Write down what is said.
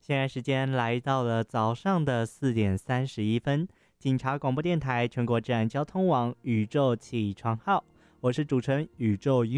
现在时间来到了早上的4:31，警察广播电台全国治安交通网宇宙起床号，我是主持人宇宙